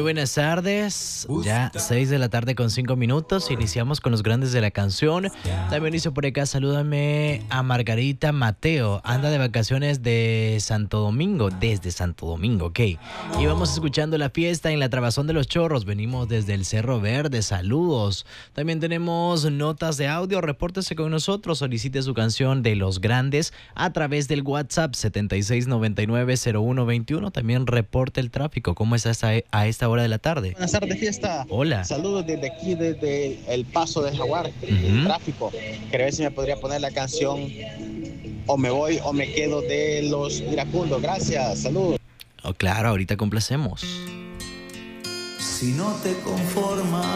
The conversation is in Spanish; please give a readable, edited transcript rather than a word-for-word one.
buenas tardes. Ya 6 de la tarde con 5 minutos. Iniciamos con los grandes de la canción. También hizo por acá, salúdame a Margarita Mateo. Anda de vacaciones de Santo Domingo, desde Santo Domingo, ok. Y vamos escuchando la fiesta en la Trabazón de los Chorros. Venimos desde el Cerro Verde, saludos. También tenemos notas de audio. Repórtese con nosotros. Solicite su canción de los grandes a través del WhatsApp 76990121. También reporte el tráfico. ¿Cómo estás a esta hora de la tarde? Buenas tardes, fiesta. Hola. Saludos desde aquí, desde el Paso de Jaguar, el tráfico. Quería ver si me podría poner la canción O me voy o me quedo de los iracundos. Gracias, saludos. Oh, claro, ahorita complacemos. Si no te conformas